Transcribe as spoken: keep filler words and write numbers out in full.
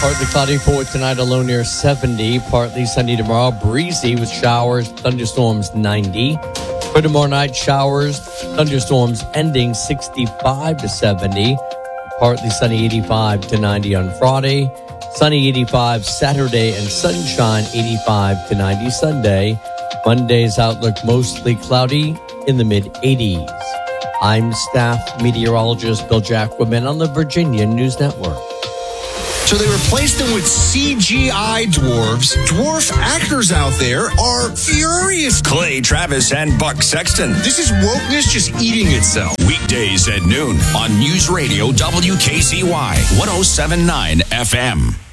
Partly cloudy for tonight, a low near seventy. Partly sunny tomorrow, breezy with showers, thunderstorms ninety. For tomorrow night, showers, thunderstorms ending sixty-five to seventy. Partly sunny eighty-five to ninety on Friday. Sunny eighty-five Saturday and sunshine eighty-five to ninety Sunday. Monday's outlook mostly cloudy in the mid eighties. I'm staff meteorologist Bill Jacquemin on the Virginia News Network. So they replaced them with C G I dwarves. Dwarf actors out there are furious. Clay Travis and Buck Sexton. This is wokeness just eating itself. Weekdays at noon on News Radio W K C Y one oh seven point nine F M.